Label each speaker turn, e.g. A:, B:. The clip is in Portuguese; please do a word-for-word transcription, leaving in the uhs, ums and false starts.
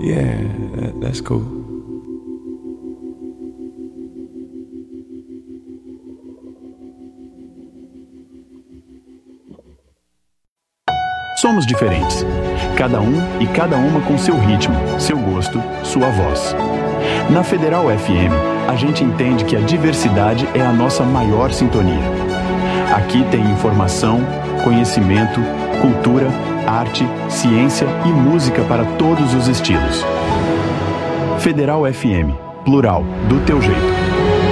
A: Yeah, that, that's cool.
B: Somos diferentes. Cada um e cada uma com seu ritmo, seu gosto, sua voz. Na Federal F M, a gente entende que a diversidade é a nossa maior sintonia. Aqui tem informação, conhecimento, cultura, arte, ciência e música para todos os estilos. Federal F M, plural, do teu jeito.